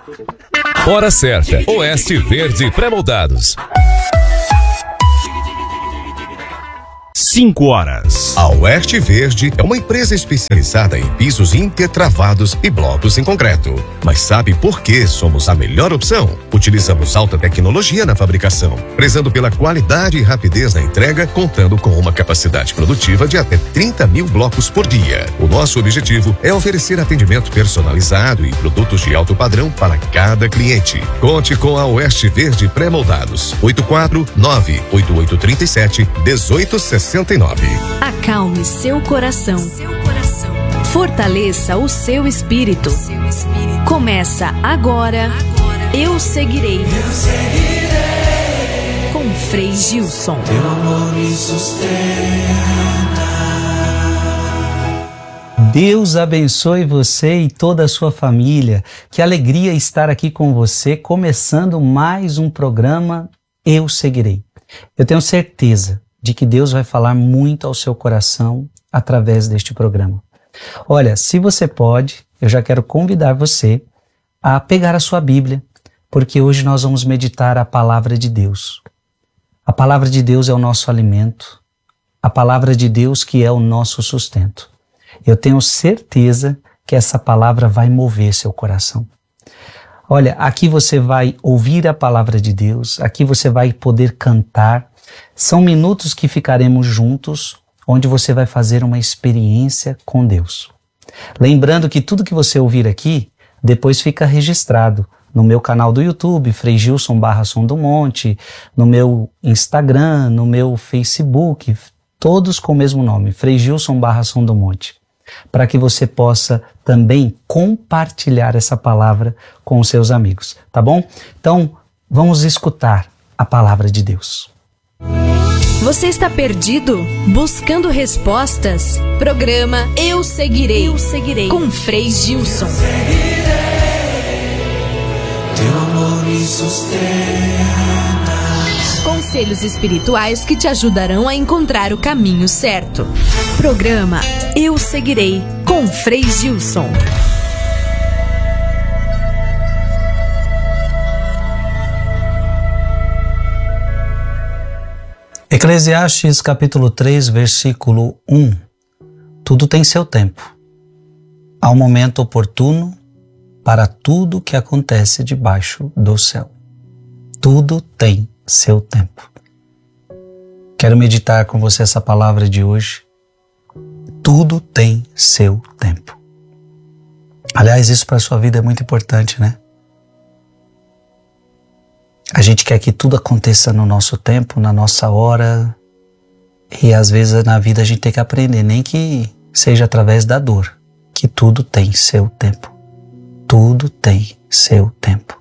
Hora certa. Oeste Verde Pré-moldados. 5 horas. A Oeste Verde é uma empresa especializada em pisos intertravados e blocos em concreto. Mas sabe por que somos a melhor opção? Utilizamos alta tecnologia na fabricação, prezando pela qualidade e rapidez na entrega, contando com uma capacidade produtiva de até 30 mil blocos por dia. O nosso objetivo é oferecer atendimento personalizado e produtos de alto padrão para cada cliente. Conte com a Oeste Verde Pré-moldados. 849-8837-1869. Acalme seu coração. Fortaleça o seu espírito. Começa agora. Eu seguirei. Com Frei Gilson. Teu amor me sustenta. Deus abençoe você e toda a sua família. Que alegria estar aqui com você, começando mais um programa Eu Seguirei. Eu tenho certeza de que Deus vai falar muito ao seu coração através deste programa. Olha, se você pode, eu já quero convidar você a pegar a sua Bíblia, porque hoje nós vamos meditar a palavra de Deus. A palavra de Deus é o nosso alimento, a palavra de Deus que é o nosso sustento. Eu tenho certeza que essa palavra vai mover seu coração. Olha, aqui você vai ouvir a palavra de Deus, aqui você vai poder cantar. São minutos que ficaremos juntos, onde você vai fazer uma experiência com Deus. Lembrando que tudo que você ouvir aqui, depois fica registrado no meu canal do YouTube, Frei Gilson /Som do Monte, no meu Instagram, no meu Facebook, todos com o mesmo nome, Frei Gilson /Som do Monte, para que você possa também compartilhar essa palavra com os seus amigos, tá bom? Então, vamos escutar a palavra de Deus. Você está perdido? Buscando respostas? Programa Eu Seguirei. Eu Seguirei. Com Frei Gilson. Teu amor me sustenta. Conselhos espirituais que te ajudarão a encontrar o caminho certo. Programa Eu Seguirei. Com Frei Gilson. Eclesiastes capítulo 3, versículo 1. Tudo tem seu tempo. Há um momento oportuno para tudo que acontece debaixo do céu. Tudo tem seu tempo. Quero meditar com você essa palavra de hoje. Tudo tem seu tempo. Aliás, isso para a sua vida é muito importante, né? A gente quer que tudo aconteça no nosso tempo, na nossa hora, e às vezes na vida a gente tem que aprender, nem que seja através da dor, que tudo tem seu tempo. Tudo tem seu tempo.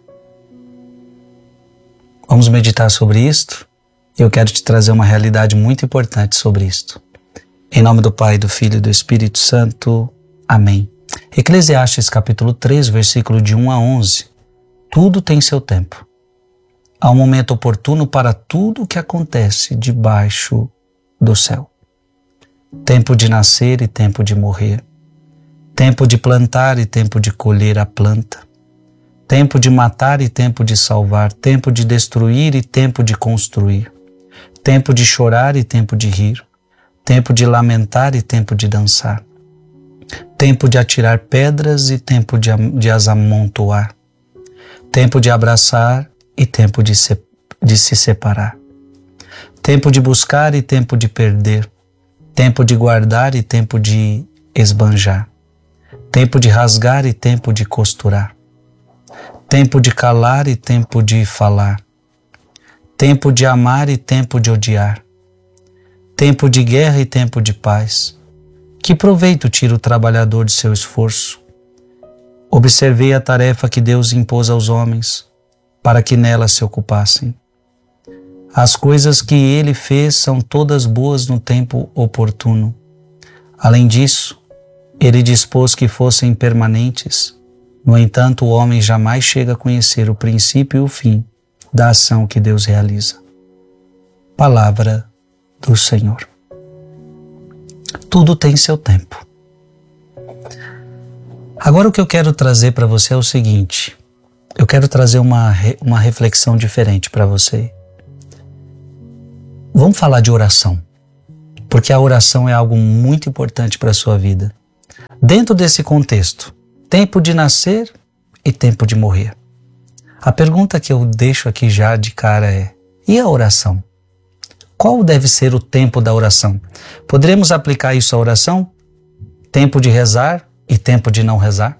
Vamos meditar sobre isto? Eu quero te trazer uma realidade muito importante sobre isto. Em nome do Pai, do Filho e do Espírito Santo. Amém. Eclesiastes capítulo 3, versículo de 1 a 11. Tudo tem seu tempo. Há um momento oportuno para tudo o que acontece debaixo do céu. Tempo de nascer e tempo de morrer. Tempo de plantar e tempo de colher a planta. Tempo de matar e tempo de salvar. Tempo de destruir e tempo de construir. Tempo de chorar e tempo de rir. Tempo de lamentar e tempo de dançar. Tempo de atirar pedras e tempo de as amontoar. Tempo de abraçar e tempo de se separar. Tempo de buscar e tempo de perder. Tempo de guardar e tempo de esbanjar. Tempo de rasgar e tempo de costurar. Tempo de calar e tempo de falar. Tempo de amar e tempo de odiar. Tempo de guerra e tempo de paz. Que proveito tira o trabalhador de seu esforço? Observei a tarefa que Deus impôs aos homens, para que nela se ocupassem. As coisas que ele fez são todas boas no tempo oportuno. Além disso, ele dispôs que fossem permanentes. No entanto, o homem jamais chega a conhecer o princípio e o fim da ação que Deus realiza. Palavra do Senhor. Tudo tem seu tempo. Agora o que eu quero trazer para você é o seguinte: eu quero trazer uma reflexão diferente para você. Vamos falar de oração, porque a oração é algo muito importante para a sua vida. Dentro desse contexto, tempo de nascer e tempo de morrer. A pergunta que eu deixo aqui já de cara é: e a oração? Qual deve ser o tempo da oração? Poderemos aplicar isso à oração? Tempo de rezar e tempo de não rezar?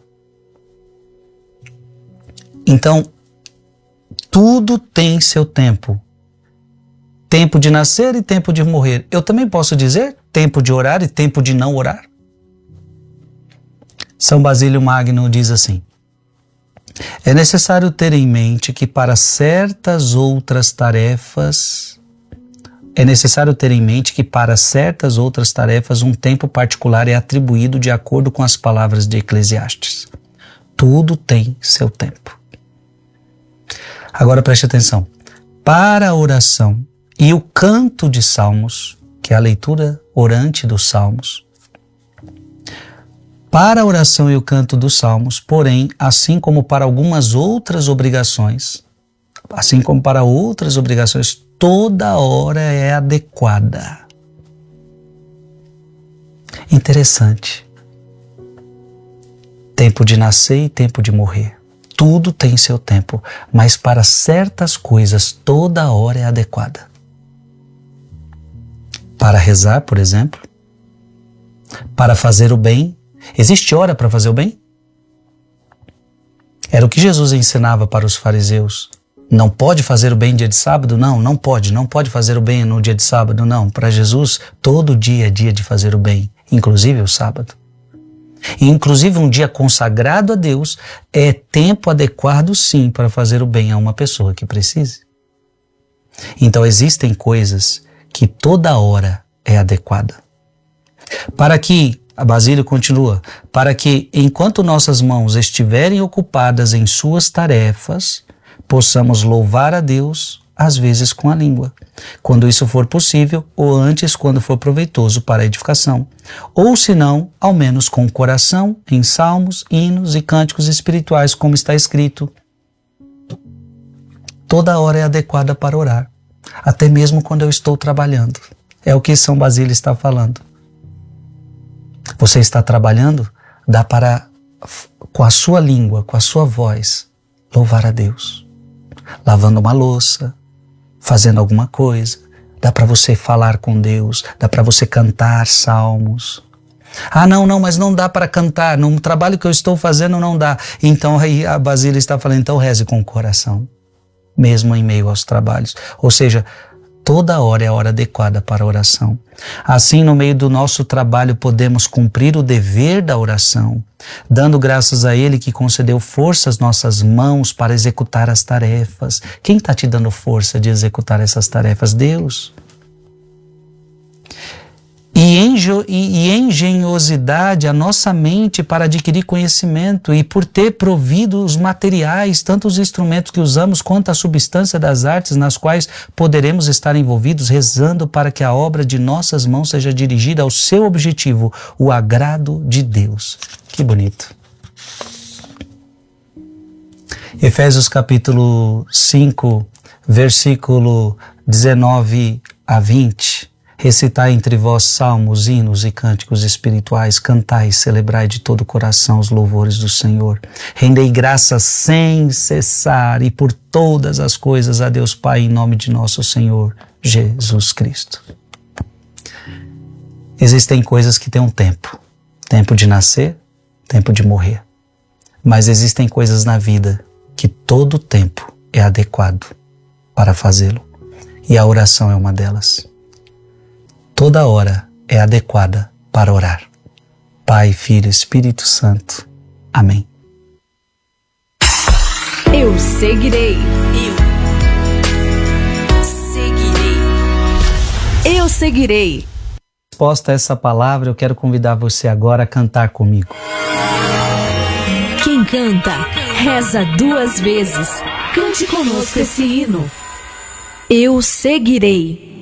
Então, tudo tem seu tempo. Tempo de nascer e tempo de morrer. Eu também posso dizer tempo de orar e tempo de não orar? São Basílio Magno diz assim: é necessário ter em mente que para certas outras tarefas um tempo particular é atribuído de acordo com as palavras de Eclesiastes. Tudo tem seu tempo. Agora preste atenção. Para a oração e o canto de salmos, que é a leitura orante dos salmos, para a oração e o canto dos salmos, porém, assim como para outras obrigações, toda hora é adequada. Interessante. Tempo de nascer e tempo de morrer. Tudo tem seu tempo, mas para certas coisas toda hora é adequada. Para rezar, por exemplo, para fazer o bem. Existe hora para fazer o bem? Era o que Jesus ensinava para os fariseus. Não pode fazer o bem dia de sábado? Não pode fazer o bem no dia de sábado, não. Para Jesus, todo dia é dia de fazer o bem, inclusive o sábado. E inclusive um dia consagrado a Deus é tempo adequado sim para fazer o bem a uma pessoa que precise. Então existem coisas que toda hora é adequada. Para que, a Basílio continua, para que enquanto nossas mãos estiverem ocupadas em suas tarefas, possamos louvar a Deus, às vezes com a língua, quando isso for possível, ou antes quando for proveitoso para a edificação, ou se não, ao menos com o coração, em salmos, hinos e cânticos espirituais, como está escrito. Toda hora é adequada para orar, até mesmo quando eu estou trabalhando. É o que São Basílio está falando. Você está trabalhando, dá para, com a sua língua, com a sua voz, louvar a Deus. Lavando uma louça, fazendo alguma coisa, dá para você falar com Deus, dá para você cantar salmos. Ah, não, mas não dá para cantar, no trabalho que eu estou fazendo não dá. Então aí a Basília está falando, então reze com o coração, mesmo em meio aos trabalhos. Ou seja, toda hora é a hora adequada para a oração. Assim, no meio do nosso trabalho, podemos cumprir o dever da oração, dando graças a Ele que concedeu força às nossas mãos para executar as tarefas. Quem está te dando força de executar essas tarefas? Deus. E engenhosidade a nossa mente para adquirir conhecimento e por ter provido os materiais, tanto os instrumentos que usamos quanto a substância das artes nas quais poderemos estar envolvidos, rezando para que a obra de nossas mãos seja dirigida ao seu objetivo, o agrado de Deus. Que bonito. Efésios capítulo 5, versículo 19 a 20. Recitai entre vós salmos, hinos e cânticos espirituais, cantai e celebrai de todo o coração os louvores do Senhor. Rendei graças sem cessar e por todas as coisas a Deus Pai em nome de nosso Senhor Jesus Cristo. Existem coisas que têm um tempo. Tempo de nascer, tempo de morrer. Mas existem coisas na vida que todo tempo é adequado para fazê-lo. E a oração é uma delas. Toda hora é adequada para orar. Pai, Filho, Espírito Santo. Amém. Eu seguirei. Eu seguirei. Resposta a essa palavra, eu quero convidar você agora a cantar comigo. Quem canta, reza 2 vezes. Cante conosco esse hino. Eu seguirei.